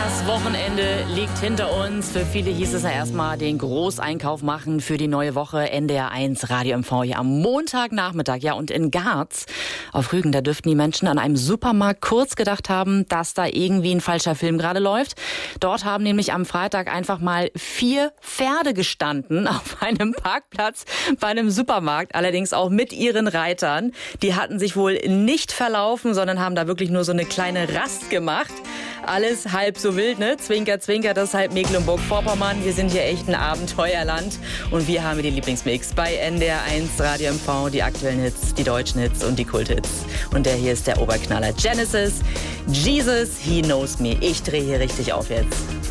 Das Wochenende liegt hinter uns. Für viele hieß es ja erstmal den Großeinkauf machen für die neue Woche. NDR 1 Radio MV hier am Montagnachmittag. Ja, und in Garz auf Rügen, da dürften die Menschen an einem Supermarkt kurz gedacht haben, dass da irgendwie ein falscher Film gerade läuft. Dort haben nämlich am Freitag einfach mal 4 Pferde gestanden auf einem Parkplatz bei einem Supermarkt. Allerdings auch mit ihren Reitern. Die hatten sich wohl nicht verlaufen, sondern haben da wirklich nur so eine kleine Rast gemacht. Alles halb so wild, ne? Zwinker, zwinker, das ist halb Mecklenburg-Vorpommern. Wir sind hier echt ein Abenteuerland. Und wir haben die Lieblingsmix bei NDR 1 Radio MV. Die aktuellen Hits, die deutschen Hits und die Kulthits. Und der hier ist der Oberknaller. Genesis, Jesus, He Knows Me. Ich drehe hier richtig auf jetzt.